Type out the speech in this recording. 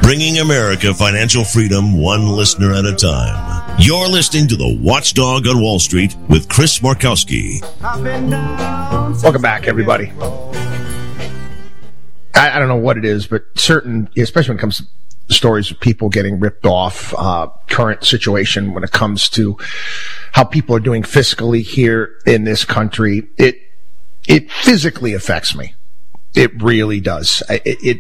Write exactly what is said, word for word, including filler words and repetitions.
bringing America financial freedom one listener at a time. You're listening to The Watchdog on Wall Street with Chris Markowski. Welcome back, everybody. I, I don't know what it is, but certain, especially when it comes to stories of people getting ripped off, uh, current situation when it comes to how people are doing fiscally here in this country, it it physically affects me. It really does. It, it